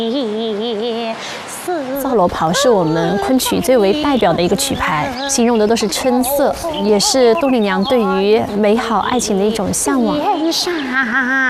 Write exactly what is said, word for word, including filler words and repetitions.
皂罗袍是我们昆曲最为代表的一个曲牌，形容的都是春色，也是杜丽娘对于美好爱情的一种向往。